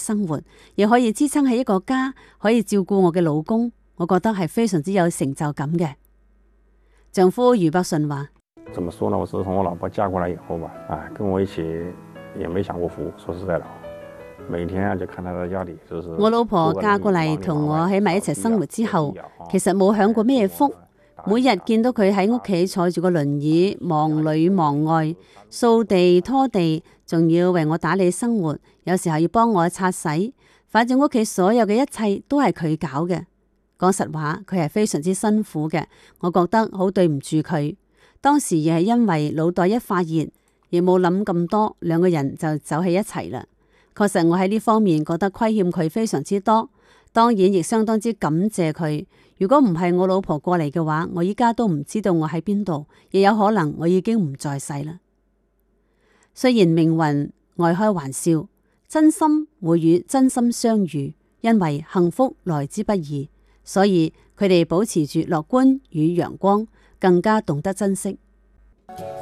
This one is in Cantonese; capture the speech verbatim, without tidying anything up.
生活，亦可以支撐起一個家，可以照顧我嘅老公，我覺得係非常之有成就感嘅。丈夫俞伯順話： 怎麼說呢？我自從我老婆嫁過來以後吧，啊，跟我一起也沒享過福。說實在的，每天啊就看她在家裏，就是我老婆嫁過嚟同我喺埋一齊生活之後，其實冇享過咩福。每日見到佢喺屋企坐住個輪椅，忙裏忙外，掃地拖地，仲要為我打理生活，有時候要幫我擦洗，反正屋企所有嘅一切都係佢搞嘅。講實話，佢係非常之辛苦嘅，我覺得好對唔住佢。當時亦係因為腦袋一發熱，亦冇諗咁多，兩個人就走喺一齊啦。確實我喺呢方面覺得虧欠佢非常之多，當然亦相當之感謝佢。如果唔係我老婆過嚟嘅話，我依家都唔知道我喺邊度，亦有可能我已經唔在世啦。雖然命運愛開玩笑，真心會與真心相遇，因為幸福來之不易，所以佢哋保持住樂觀與陽光，更加懂得珍惜。